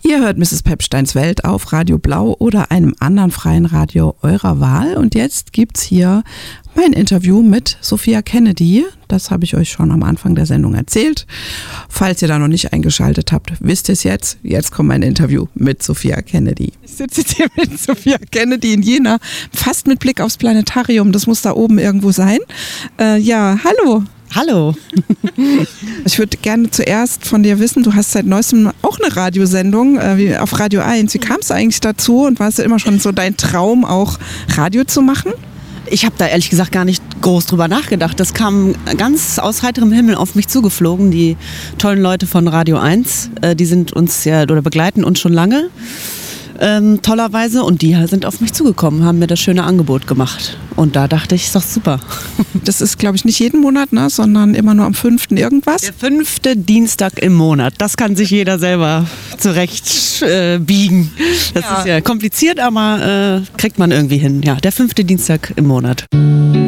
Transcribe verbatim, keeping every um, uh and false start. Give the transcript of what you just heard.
Ihr hört Misses Pepsteins Welt auf Radio Blau oder einem anderen freien Radio eurer Wahl. Und jetzt gibt's hier mein Interview mit Sophia Kennedy. Das habe ich euch schon am Anfang der Sendung erzählt. Falls ihr da noch nicht eingeschaltet habt, wisst ihr es jetzt. Jetzt kommt mein Interview mit Sophia Kennedy. Ich sitze jetzt hier mit Sophia Kennedy in Jena, fast mit Blick aufs Planetarium. Das muss da oben irgendwo sein. Äh, ja, hallo. Hallo. Ich würde gerne zuerst von dir wissen, du hast seit neuestem auch eine Radiosendung äh, wie auf Radio eins. Wie kam es eigentlich dazu und war es immer schon so dein Traum, auch Radio zu machen? Ich habe da ehrlich gesagt gar nicht groß drüber nachgedacht. Das kam ganz aus heiterem Himmel auf mich zugeflogen. Die tollen Leute von Radio eins, äh, die sind uns ja oder begleiten uns schon lange. Ähm, tollerweise und die sind auf mich zugekommen, haben mir das schöne Angebot gemacht und da dachte ich, ist doch super. Das ist, glaube ich, nicht jeden Monat, ne, sondern immer nur am fünften irgendwas. Der fünfte Dienstag im Monat, das kann sich jeder selber zurecht äh, biegen. Das ja. ist ja kompliziert, aber äh, kriegt man irgendwie hin. Ja, der fünfte Dienstag im Monat.